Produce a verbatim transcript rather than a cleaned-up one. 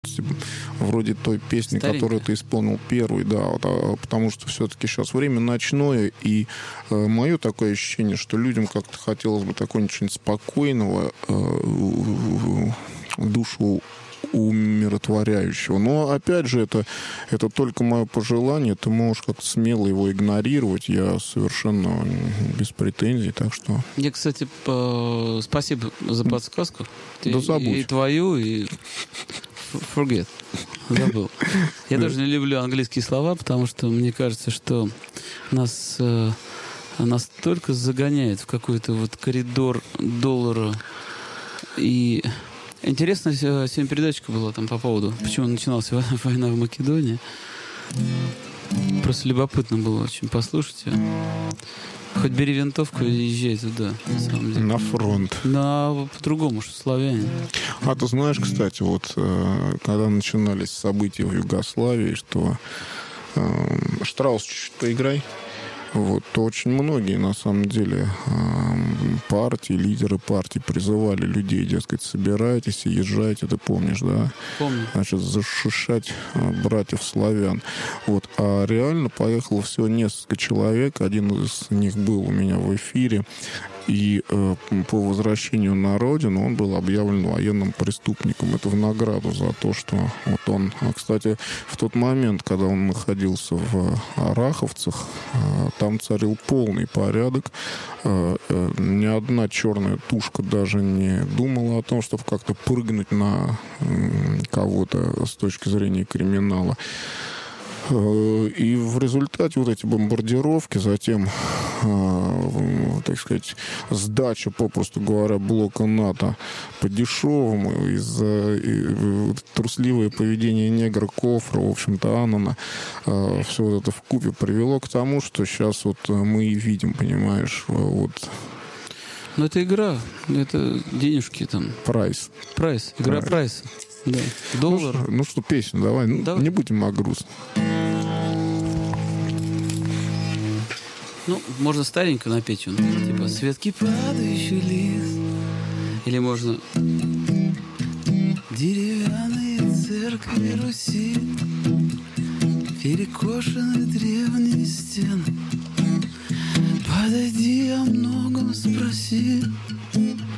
вроде той песни, Старенькая. которую ты исполнил первый, да, вот, а, потому что все-таки сейчас время ночное, и э, мое такое ощущение, что людям как-то хотелось бы такого ничего спокойного, э, душу умиротворяющего. Но, опять же, это, это только мое пожелание. Ты можешь как-то смело его игнорировать. Я совершенно без претензий, так что... Я, кстати, по... спасибо за подсказку. Да и, забудь. И твою, и forget. Забыл. Я тоже не люблю английские слова, потому что мне кажется, что нас э, настолько загоняет в какой-то вот коридор доллара. И интересно, сегодня передачка была там по поводу, почему начиналась война в Македонии. Просто любопытно было очень послушать ее. Хоть бери винтовку и езжай туда, на самом деле. На фронт. На по-другому, что славяне. А ты знаешь, кстати, вот когда начинались события в Югославии, что э, Штраус чуть-чуть поиграй, вот, то очень многие, на самом деле, партии, лидеры партий призывали людей, дескать, собирайтесь и езжайте, ты помнишь, да? Помню. Значит, зашишать братьев славян. Вот. А реально поехало всего несколько человек. Один из них был у меня в эфире. И э, по возвращению на родину он был объявлен военным преступником. Это в награду за то, что вот он... Кстати, в тот момент, когда он находился в Араховцах, э, там царил полный порядок. Э, э, ни одна черная тушка даже не думала о том, чтобы как-то прыгнуть на э, кого-то с точки зрения криминала. И в результате вот эти бомбардировки, затем, э, так сказать, сдача, попросту говоря, блока НАТО по-дешевому из-за и, трусливое поведение негра Кофра, в общем-то, Аннана, э, все вот это вкупе привело к тому, что сейчас вот мы и видим, понимаешь, вот... Ну, это игра, это денежки там. Прайс. Прайс, игра прайса. Да. Доллар. Ну, ну что, песню давай. давай. Не будем о грустном. Ну, можно старенько напеть, он, типа «Светки падающий лист». Или можно «Деревянные церкви Руси, перекошены древние стены, подойди, о многом спроси,